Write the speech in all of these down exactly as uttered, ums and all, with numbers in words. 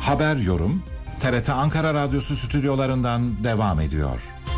Haber yorum T R T Ankara Radyosu stüdyolarından devam ediyor.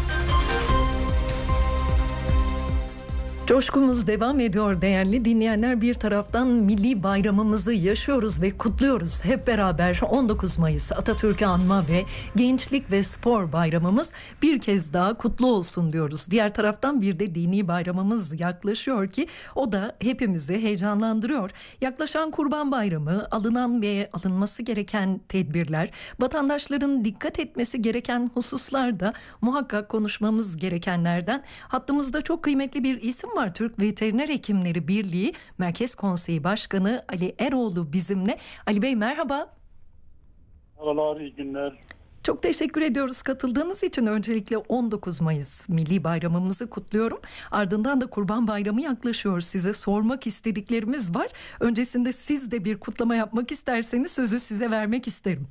Coşkumuz devam ediyor değerli dinleyenler. Bir taraftan milli bayramımızı yaşıyoruz ve kutluyoruz hep beraber. on dokuz Mayıs Atatürk'ü anma ve Gençlik ve Spor Bayramımız bir kez daha kutlu olsun diyoruz. Diğer taraftan bir de dini bayramımız yaklaşıyor ki o da hepimizi heyecanlandırıyor. Yaklaşan Kurban Bayramı, alınan ve alınması gereken tedbirler, vatandaşların dikkat etmesi gereken hususlar da muhakkak konuşmamız gerekenlerden. Hattımızda çok kıymetli bir isim var. Türk Veteriner Hekimleri Birliği Merkez Konseyi Başkanı Ali Eroğlu bizimle. Ali Bey merhaba. Merhabalar, iyi günler. Çok teşekkür ediyoruz katıldığınız için. Öncelikle on dokuz Mayıs Milli Bayramımızı kutluyorum. Ardından da Kurban Bayramı yaklaşıyor. Size sormak istediklerimiz var. Öncesinde siz de bir kutlama yapmak isterseniz sözü size vermek isterim.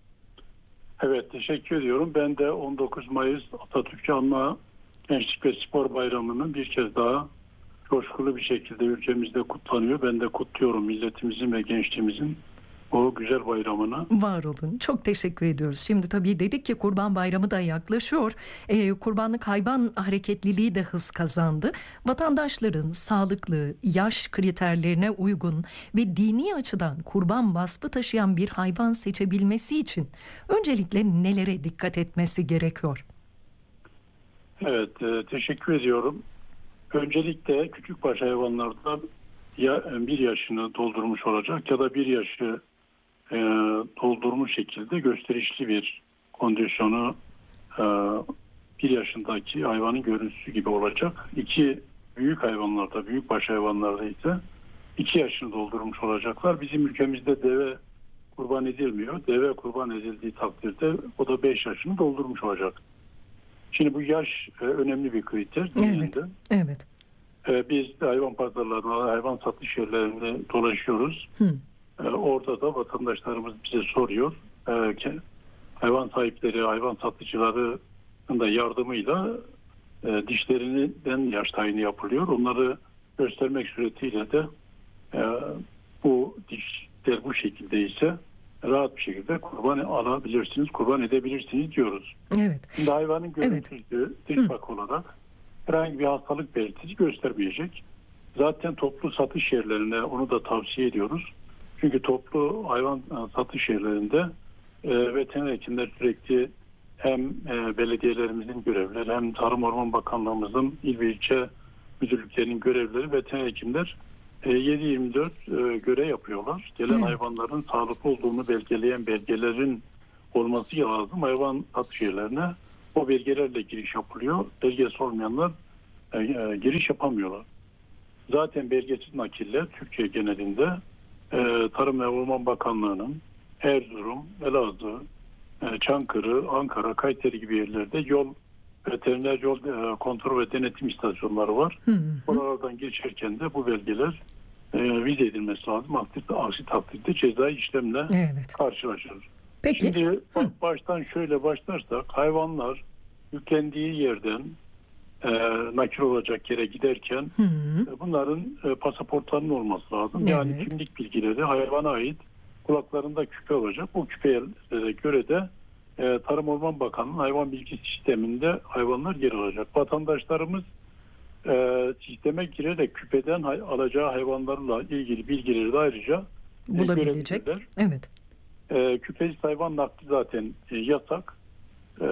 Evet, teşekkür ediyorum. Ben de on dokuz Mayıs Atatürk'ü anma Gençlik ve Spor Bayramı'nın bir kez daha coşkulu bir şekilde ülkemizde kutlanıyor. Ben de kutluyorum milletimizin ve gençliğimizin o güzel bayramını. Var olun. Çok teşekkür ediyoruz. Şimdi tabii dedik ki Kurban Bayramı da yaklaşıyor. Ee, kurbanlık hayvan hareketliliği de hız kazandı. Vatandaşların sağlıklı, yaş kriterlerine uygun ve dini açıdan kurban vasfı taşıyan bir hayvan seçebilmesi için öncelikle nelere dikkat etmesi gerekiyor? Evet, e, teşekkür ediyorum. Öncelikle küçükbaş hayvanlarda ya bir yaşını doldurmuş olacak ya da bir yaşı e, doldurmuş şekilde gösterişli bir kondisyonu e, bir yaşındaki hayvanın görüntüsü gibi olacak. İki büyük hayvanlarda, büyükbaş hayvanlarda ise iki yaşını doldurmuş olacaklar. Bizim ülkemizde deve kurban edilmiyor. Deve kurban edildiği takdirde o da beş yaşını doldurmuş olacak. Şimdi bu yaş e, önemli bir kriter. Evet, evet. E, biz hayvan pazarlarında, hayvan satış yerlerinde dolaşıyoruz. Hı. E, orada da vatandaşlarımız bize soruyor. E, ke, hayvan sahipleri, hayvan satıcılarının da yardımıyla e, dişlerinden yaş tayini yapılıyor. Onları göstermek suretiyle de e, bu dişler bu şekilde ise rahat bir şekilde kurban alabilirsiniz, kurban edebilirsiniz diyoruz. Evet. Şimdi hayvanın görüntüsü evet. dış bak olarak herhangi bir hastalık belirtisi göstermeyecek. Zaten toplu satış yerlerine onu da tavsiye ediyoruz. Çünkü toplu hayvan satış yerlerinde e, veteriner hekimler sürekli hem e, belediyelerimizin görevlileri hem Tarım Orman Bakanlığımızın il ve ilçe müdürlüklerinin görevlileri veteriner hekimler yedi yirmi dört e, görev yapıyorlar. Gelen evet. hayvanların sağlıklı olduğunu belgeleyen belgelerin olması lazım. Hayvan satış yerlerine o belgelerle giriş yapılıyor. Belgesi olmayanlar e, e, giriş yapamıyorlar. Zaten belgesiz nakiller Türkiye genelinde e, Tarım ve Orman Bakanlığı'nın Erzurum, Elazığ, e, Çankırı, Ankara, Kayseri gibi yerlerde yol veteriner yol e, kontrol ve denetim istasyonları var. Hı hı. Oralardan geçerken de bu belgeler e, vize edilmesi lazım. Aksi, aksi takdirde cezai işlemle evet. karşılaşılır. Peki. Şimdi Hı. baştan şöyle başlarsak hayvanlar yüklendiği yerden e, nakil olacak yere giderken hı hı. E, bunların e, pasaportlarının olması lazım. Evet. Yani kimlik bilgileri hayvana ait, kulaklarında küpe olacak. Bu küpelere göre de e, Tarım Orman Bakanlığı'nın hayvan bilgi sisteminde hayvanlar yer alacak. Vatandaşlarımız e, sisteme girerek küpeden hay- alacağı hayvanlarla ilgili bilgileri de ayrıca bulabilecek. Evet. E, küpesiz hayvan nakli zaten e, yasak. E,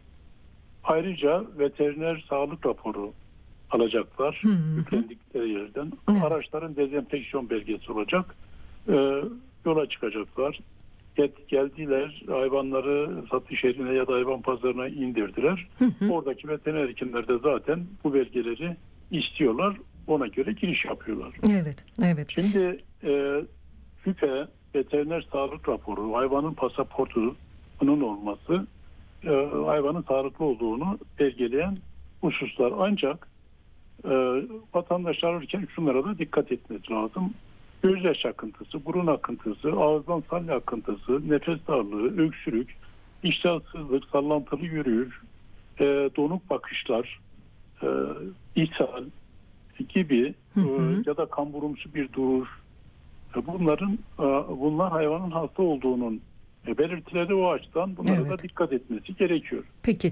ayrıca veteriner sağlık raporu alacaklar yüklendikleri yerden. Evet. Araçların dezenfeksiyon belgesi olacak. E, yola çıkacaklar. Gel, geldiler hayvanları satış yerine ya da hayvan pazarına indirdiler. Hı hı. Oradaki veteriner hekimler de zaten bu belgeleri istiyorlar. Ona göre giriş yapıyorlar. Evet, evet. Şimdi e, küpe, veteriner sağlık raporu, hayvanın pasaportunun olması e, hayvanın sağlıklı olduğunu belgeleyen hususlar. Ancak e, vatandaşlar alırken şunlara da dikkat etmesi lazım. Gözyaş akıntısı, burun akıntısı, ağızdan salya akıntısı, nefes darlığı, öksürük, iştahsızlık, sallantılı yürüyüş, e, donuk bakışlar, e, ishal gibi hı hı. E, ya da kamburumsu bir duruş. E, bunların e, bunlar hayvanın hasta olduğunun E, belirtileri o açıdan bunlara Evet. da dikkat etmesi gerekiyor. Peki